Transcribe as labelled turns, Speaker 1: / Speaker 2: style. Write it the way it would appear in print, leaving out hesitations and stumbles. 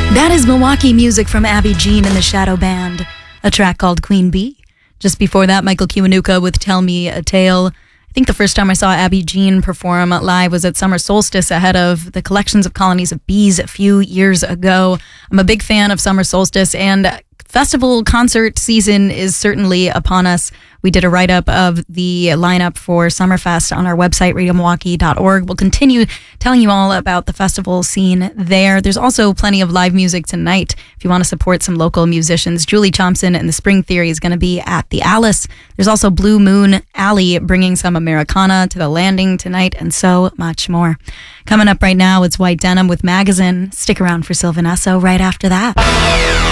Speaker 1: That is Milwaukee music from Abby Jean and the Shadow Band, a track called Queen Bee. Just before that, Michael Kiwanuka with Tell Me a Tale. I think the first time I saw Abby Jean perform live was at Summer Solstice ahead of the Collections of Colonies of Bees a few years ago. I'm a big fan of Summer Solstice, and festival concert season is certainly upon us. We did a write-up of the lineup for Summerfest on our website, radiomilwaukee.org. We'll continue telling you all about the festival scene there. There's also plenty of live music tonight if you want to support some local musicians. Julie Thompson and the Spring Theory is going to be at the Alice. There's also Blue Moon Alley bringing some Americana to the Landing tonight, and so much more. Coming up right now, it's White Denim with Magazine. Stick around for Sylvan Esso right after that.